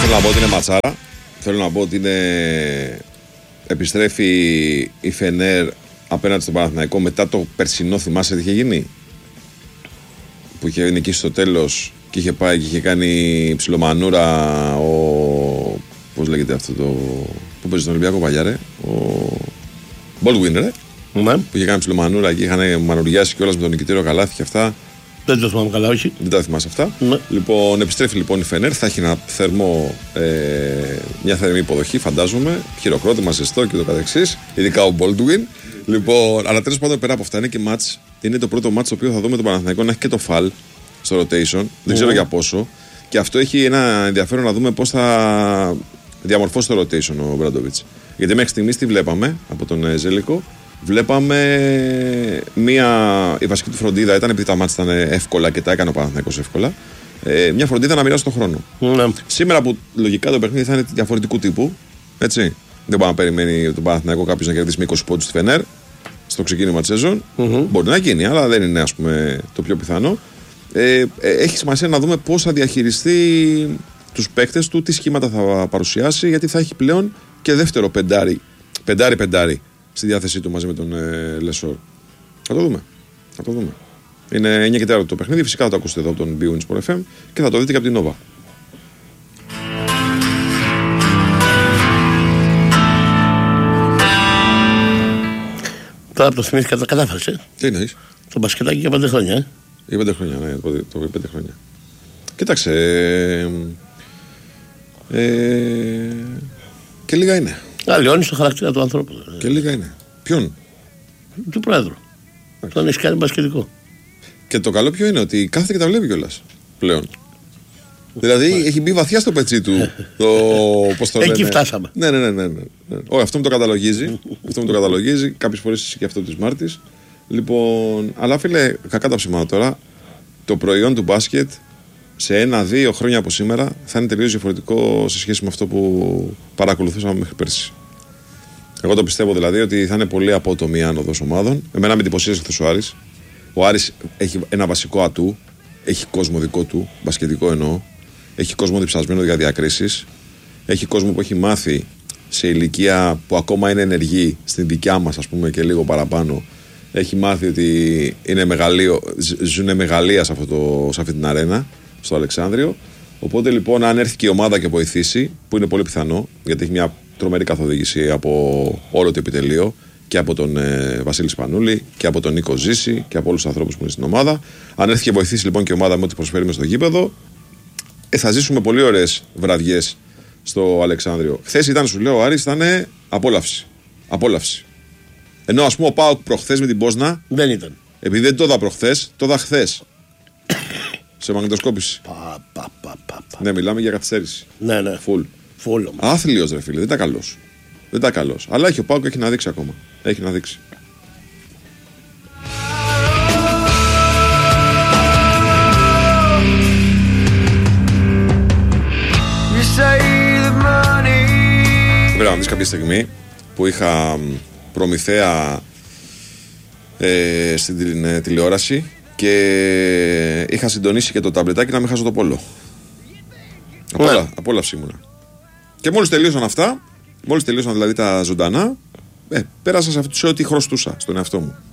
θέλω να πω ότι είναι ματσάρα. Θέλω να πω ότι επιστρέφει η Φενέρ απέναντι στον Παναθηναϊκό μετά το περσινό, θυμάσαι τι είχε γίνει? Που είχε νικήσει στο τέλος και είχε πάει και είχε κάνει ψιλομανούρα πώς λέγεται αυτό το... Πού παίζει στον Ολυμπιακό παλιά ρε? Ο Baldwin ρε? Ναι. Που είχε κάνει ψιλομανούρα και είχαν μανουριάσει κιόλας με τον νικητήριο καλάθι και αυτά. Δεν το θυμάμαι καλά, όχι. Δεν τα θυμάσαι αυτά. Ναι. Λοιπόν, επιστρέφει λοιπόν η Φενέρ. Θα έχει μια θερμή υποδοχή, φαντάζομαι. Χειροκρότημα, ζεστό και το καθεξής. Ειδικά ο Baldwin. Λοιπόν, αλλά τέλος πάντων πέρα από αυτά είναι και μάτς. Είναι το πρώτο μάτς το οποίο θα δούμε τον Παναθηναϊκό να έχει και το φαλ στο rotation. Δεν ξέρω για πόσο. Και αυτό έχει ένα ενδιαφέρον να δούμε πώς θα διαμορφώσει το rotation ο Μπράντοβιτς. Γιατί μέχρι στιγμής τι βλέπαμε από τον Ζέλικο? Βλέπαμε η βασική του φροντίδα ήταν, επειδή τα μάτια ήταν εύκολα και τα έκανε ο Παναθηναϊκός εύκολα, μια φροντίδα να μοιράσει τον χρόνο. Ναι. Σήμερα που λογικά το παιχνίδι θα είναι διαφορετικού τύπου, έτσι. Δεν πάει να περιμένει τον Παναθηναϊκό κάποιος να κερδίσει με 20 πόντους στη Φενέρ στο ξεκίνημα της σεζόν. Μπορεί να γίνει, αλλά δεν είναι, ας πούμε, το πιο πιθανό. Έχει σημασία να δούμε πώς θα διαχειριστεί τους παίκτες του, τι σχήματα θα παρουσιάσει, γιατί θα έχει πλέον και δεύτερο πεντάρι στη διάθεσή του μαζί με τον Λεσόρ. Θα το δούμε. Είναι 9 και 4 το παιχνίδι. Φυσικά θα το ακούσετε εδώ από τον B-Win Sport FM και θα το δείτε και από την Nova. Τώρα το θυμήθηκα, τα κατάφερε. Τι εννοείς? Το μπασκετάκι για 5 χρόνια. Για 5 χρόνια, ναι, το 5 χρόνια. Κοίταξε. Και λίγα είναι. Αλλιώνει το χαρακτήρα του ανθρώπου. Και λίγα είναι. Ποιον? Του Πρόεδρου. Τον έχει κάνει μπασκετικό. Και το καλό ποιο είναι? Ότι κάθεται και τα βλέπει κιόλας πλέον. Δηλαδή έχει μπει βαθιά στο πετσί του. Πώς το λένε. Εκεί φτάσαμε. Ναι. Όχι, αυτό μου το καταλογίζει. Κάποιες φορές είσαι και αυτό της Μάρτης. Λοιπόν, αλλά φίλε, κακά τα ψημάτα τώρα. Το προϊόν του μπάσκετ σε 1-2 χρόνια από σήμερα θα είναι τελείως διαφορετικό σε σχέση με αυτό που παρακολουθούσαμε μέχρι πέρσι. Εγώ το πιστεύω δηλαδή ότι θα είναι πολύ απότομη η άνοδος ομάδων. Εμένα με εντυπωσίασε χθες ο Άρης. Ο Άρης έχει ένα βασικό ατού. Έχει κόσμο δικό του, μπασκετικό εννοώ. Έχει κόσμο διψασμένο για διακρίσεις. Έχει κόσμο που έχει μάθει σε ηλικία που ακόμα είναι ενεργή, στην δικιά μας ας πούμε και λίγο παραπάνω. Έχει μάθει ότι είναι ζουν μεγαλεία σε αυτή την αρένα, στο Αλεξάνδριο. Οπότε λοιπόν, αν έρθει και η ομάδα και βοηθήσει, που είναι πολύ πιθανό, γιατί έχει μια τρομερή καθοδήγηση από όλο το επιτελείο και από τον Βασίλη Σπανούλη και από τον Νίκο Ζήση και από όλους τους ανθρώπους που είναι στην ομάδα. Αν έρθει και βοηθήσει λοιπόν και η ομάδα με ό,τι προσφέρει μες στο γήπεδο, θα ζήσουμε πολύ ωραίες βραδιές στο Αλεξάνδριο. Χθες ήταν, σου λέω, ο Άρης ήταν απόλαυση. Ενώ ας πούμε ο ΠΑΟΚ προχθές με την Πόσνα. Δεν ήταν. Επειδή δεν το είδα προχθές, το είδα χθες. Σε μαγνητοσκόπηση. Ναι, μιλάμε για καθυστέρηση. Ναι. Φουλ. Άθλιος ρε φίλε, δεν ήταν καλός. Αλλά έχει ο ΠΑΟΚ, έχει να δείξει ακόμα. Έχει να δείξει. Πρέπει να δεις κάποια στιγμή που είχα Προμηθέα στην τηλεόραση και είχα συντονίσει και το ταμπλετάκι να μην χάσω το πόλο. Απόλαυση ήμουνα. Και μόλις τελείωσαν αυτά, δηλαδή τα ζωντανά, πέρασα σε ό,τι χρωστούσα στον εαυτό μου.